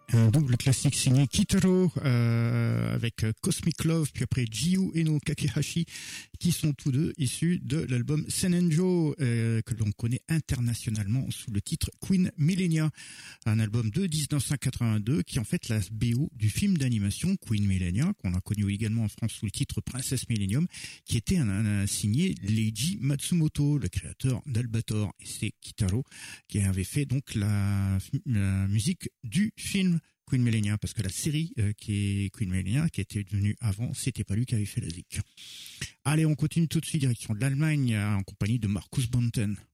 Un double classique signé Kitaro avec Cosmic Love, puis après Jiu Eno Kakehashi, qui sont tous deux issus de l'album Senenjo, que l'on connaît internationalement sous le titre Queen Millennia, un album de 1982 qui est en fait la BO du film d'animation Queen Millennia, qu'on a connu également en France sous le titre Princesse Millennium, qui était un signé Leiji Matsumoto, le créateur d'Albator, et c'est Kitaro qui avait fait donc la musique du film Queen Millennia, parce que la série qui est Queen Millennia, qui était devenue avant, c'était pas lui qui avait fait la zik. Allez, on continue tout de suite direction de l'Allemagne en compagnie de Marcus Banten.